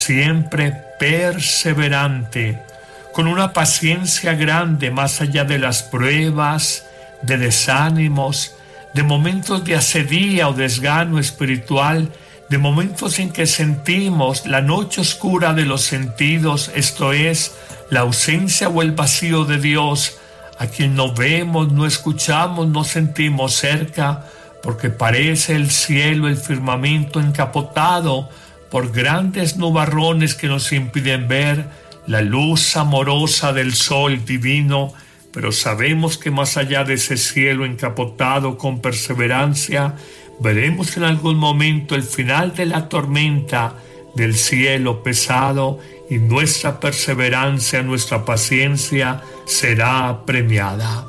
siempre perseverante, con una paciencia grande más allá de las pruebas, de desánimos, de momentos de asedía o desgano espiritual, de momentos en que sentimos la noche oscura de los sentidos, esto es, la ausencia o el vacío de Dios, a quien no vemos, no escuchamos, no sentimos cerca, porque parece el cielo, el firmamento encapotado por grandes nubarrones que nos impiden ver la luz amorosa del sol divino, pero sabemos que más allá de ese cielo encapotado con perseverancia, veremos en algún momento el final de la tormenta del cielo pesado y nuestra perseverancia, nuestra paciencia será premiada.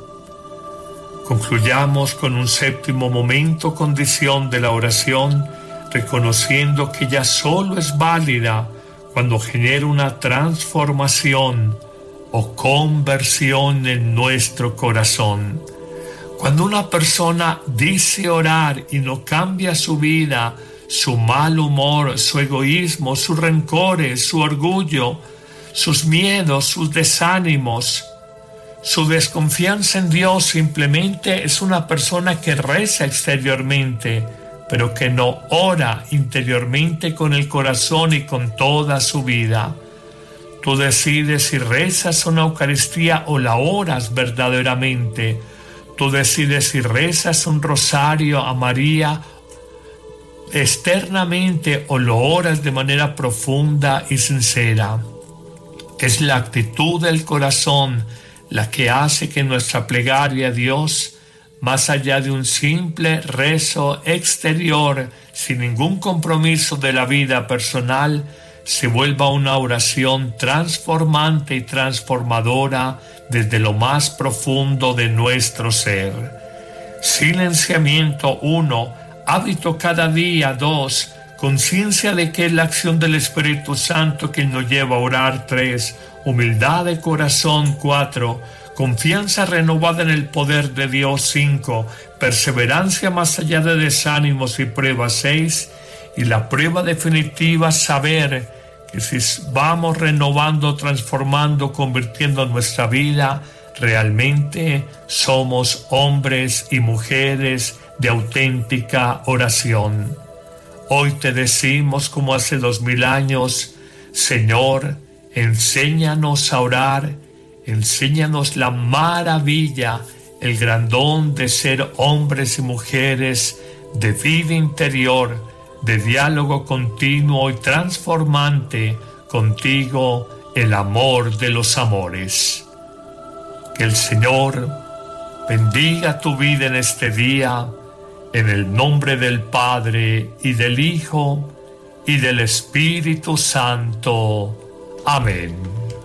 Concluyamos con un séptimo momento, condición de la oración, reconociendo que ya solo es válida cuando genera una transformación o conversión en nuestro corazón. Cuando una persona dice orar y no cambia su vida, su mal humor, su egoísmo, sus rencores, su orgullo, sus miedos, sus desánimos, su desconfianza en Dios, simplemente es una persona que reza exteriormente, pero que no ora interiormente con el corazón y con toda su vida. Tú decides si rezas una Eucaristía o la oras verdaderamente. Tú decides si rezas un rosario a María externamente o lo oras de manera profunda y sincera. Es la actitud del corazón la que hace que nuestra plegaria a Dios, más allá de un simple rezo exterior, sin ningún compromiso de la vida personal, se vuelva una oración transformante y transformadora desde lo más profundo de nuestro ser. Silenciamiento 1, hábito cada día 2, conciencia de que es la acción del Espíritu Santo que nos lleva a orar 3, humildad de corazón 4, confianza renovada en el poder de Dios 5, perseverancia más allá de desánimos y pruebas 6, y la prueba definitiva, saber que si vamos renovando, transformando, convirtiendo nuestra vida, realmente somos hombres y mujeres de auténtica oración. Hoy te decimos, como hace 2000 años, Señor, enséñanos a orar, enséñanos la maravilla, el gran don de ser hombres y mujeres de vida interior, de diálogo continuo y transformante contigo, el amor de los amores. Que el Señor bendiga tu vida en este día, en el nombre del Padre, y del Hijo, y del Espíritu Santo. Amén.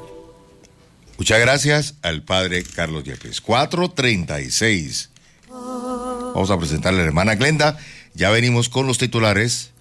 Muchas gracias al Padre Carlos Yepes. 4:36. Vamos a presentarle a la hermana Glenda. Ya venimos con los titulares